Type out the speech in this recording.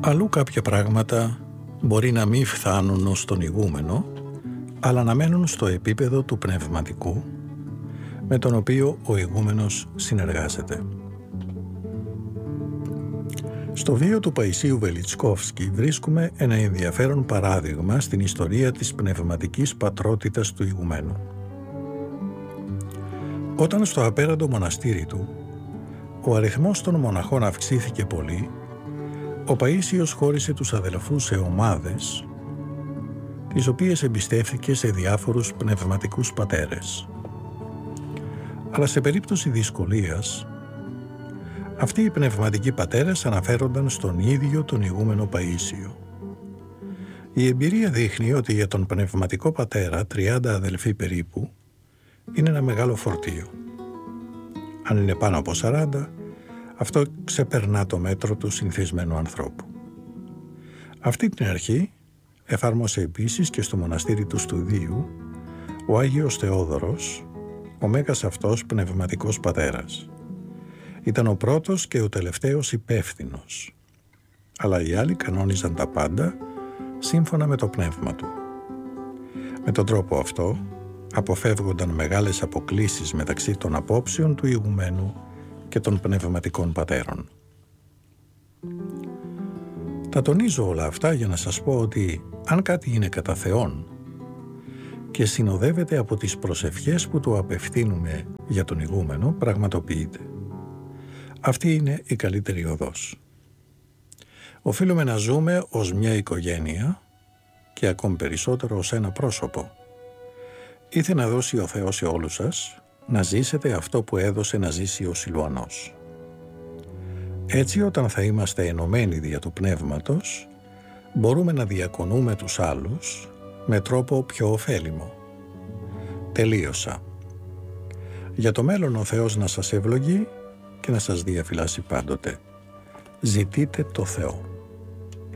Αλλού κάποια πράγματα μπορεί να μην φθάνουν ως τον ηγούμενο, αλλά να μένουν στο επίπεδο του πνευματικού, με τον οποίο ο ηγούμενος συνεργάζεται. Στο βίο του Παϊσίου Βελιτσκόφσκι βρίσκουμε ένα ενδιαφέρον παράδειγμα στην ιστορία της πνευματικής πατρότητας του ηγουμένου. Όταν στο απέραντο μοναστήρι του ο αριθμός των μοναχών αυξήθηκε πολύ, ο Παΐσιος χώρισε τους αδελφούς σε ομάδες, τις οποίες εμπιστεύθηκε σε διάφορους πνευματικούς πατέρες. Αλλά σε περίπτωση δυσκολίας, αυτοί οι πνευματικοί πατέρες αναφέρονταν στον ίδιο τον ηγούμενο Παΐσιο. Η εμπειρία δείχνει ότι για τον πνευματικό πατέρα 30 αδελφοί περίπου είναι ένα μεγάλο φορτίο. Αν είναι πάνω από 40, αυτό ξεπερνά το μέτρο του συνηθισμένου ανθρώπου. Αυτή την αρχή εφάρμοσε επίσης και στο μοναστήρι του Στουδίου ο Άγιος Θεόδωρος, ο μέγας αυτός πνευματικός πατέρας. Ήταν ο πρώτος και ο τελευταίος υπεύθυνος, αλλά οι άλλοι κανόνιζαν τα πάντα σύμφωνα με το πνεύμα του. Με τον τρόπο αυτό αποφεύγονταν μεγάλες αποκλίσεις μεταξύ των απόψεων του ηγουμένου και των πνευματικών πατέρων. Τα τονίζω όλα αυτά για να σας πω ότι αν κάτι είναι κατά Θεόν και συνοδεύεται από τις προσευχές που του απευθύνουμε για τον ηγούμενο, πραγματοποιείται. Αυτή είναι η καλύτερη οδός. Οφείλουμε να ζούμε ως μια οικογένεια και ακόμη περισσότερο ως ένα πρόσωπο. Ήθελε να δώσει ο Θεός σε όλους σας να ζήσετε αυτό που έδωσε να ζήσει ο Σιλουανός. Έτσι, όταν θα είμαστε ενωμένοι δια του Πνεύματος, μπορούμε να διακονούμε τους άλλους με τρόπο πιο ωφέλιμο. Τελείωσα. Για το μέλλον ο Θεός να σας ευλογεί και να σας διαφυλάσει πάντοτε. Ζητείτε το Θεό.